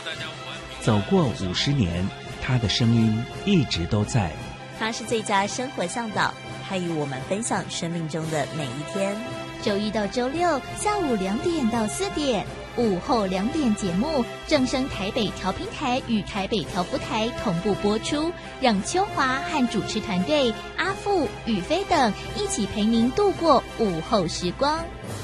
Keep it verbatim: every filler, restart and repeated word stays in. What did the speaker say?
走过五十年，他的声音一直都在。 他是最佳生活向导，他与我们分享生命中的每一天。 周一到周六下午两点到四点，午后两点节目正声台北调频台与台北调福台同步播出，让秋华和主持团队阿富、宇飞等一起陪您度过午后时光。